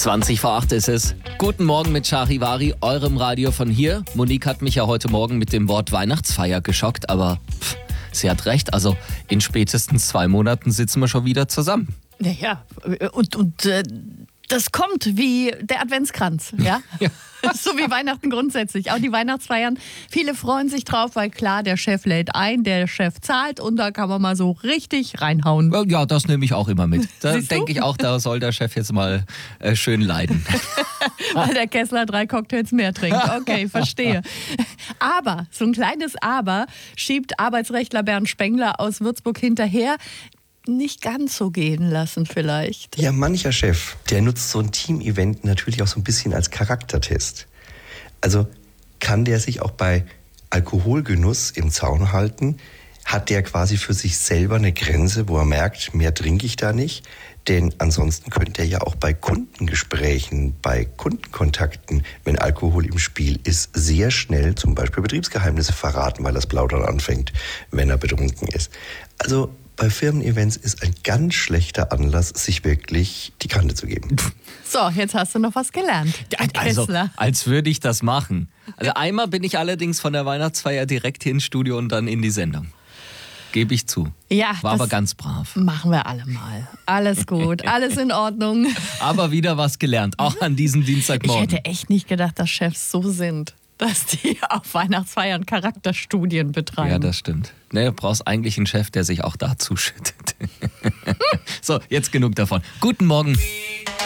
20 vor 8 ist es. Guten Morgen mit Charivari, eurem Radio von hier. Monique hat mich ja heute Morgen mit dem Wort Weihnachtsfeier geschockt, aber sie hat recht. Also in spätestens 2 Monaten sitzen wir schon wieder zusammen. Ja, und das kommt wie der Adventskranz, ja? Ja. So wie Weihnachten grundsätzlich. Auch die Weihnachtsfeiern, viele freuen sich drauf, weil klar, der Chef lädt ein, der Chef zahlt und da kann man mal so richtig reinhauen. Ja, das nehme ich auch immer mit. Da denke ich auch, da soll der Chef jetzt mal schön leiden. Weil der Kessler 3 Cocktails mehr trinkt. Okay, verstehe. Aber, so ein kleines Aber schiebt Arbeitsrechtler Bernd Spengler aus Würzburg hinterher. Nicht ganz so gehen lassen vielleicht. Ja, mancher Chef, der nutzt so ein Team-Event natürlich auch so ein bisschen als Charaktertest. Also kann der sich auch bei Alkoholgenuss im Zaun halten? Hat der quasi für sich selber eine Grenze, wo er merkt, mehr trinke ich da nicht? Denn ansonsten könnte er ja auch bei Kundengesprächen, bei Kundenkontakten, wenn Alkohol im Spiel ist, sehr schnell zum Beispiel Betriebsgeheimnisse verraten, weil das Plaudern anfängt, wenn er betrunken ist. Also bei Firmen-Events ist ein ganz schlechter Anlass, sich wirklich die Kante zu geben. So, jetzt hast du noch was gelernt. Also, Kessler. als würde ich das machen. Also einmal bin ich allerdings von der Weihnachtsfeier direkt hier ins Studio und dann in die Sendung. Gebe ich zu. Ja, war das aber ganz brav. Machen wir alle mal. Alles gut, alles in Ordnung. Aber wieder was gelernt, auch an diesem Ich Dienstagmorgen. hätte echt nicht gedacht, dass Chefs so sind, dass die auf Weihnachtsfeiern Charakterstudien betreiben. Ja, das stimmt. Ne, du brauchst eigentlich einen Chef, der sich auch da zuschüttet. So, jetzt genug davon. Guten Morgen.